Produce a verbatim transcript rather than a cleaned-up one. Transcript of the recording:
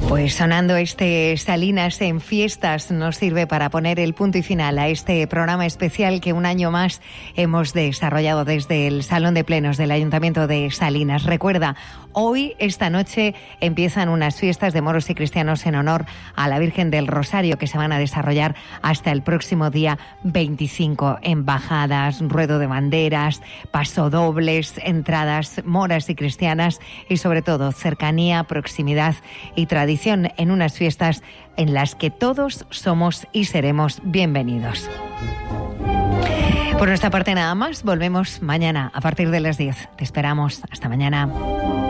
Pues sonando este Salinas en Fiestas nos sirve para poner el punto y final a este programa especial que un año más hemos desarrollado desde el Salón de Plenos del Ayuntamiento de Salinas. Recuerda, hoy, esta noche, empiezan unas fiestas de moros y cristianos en honor a la Virgen del Rosario que se van a desarrollar hasta el próximo día veinticinco. Embajadas, ruedo de banderas, pasodobles, entradas moras y cristianas y sobre todo cercanía, proximidad y tradición en unas fiestas en las que todos somos y seremos bienvenidos. Por nuestra parte nada más, volvemos mañana a partir de las diez. Te esperamos. Hasta mañana.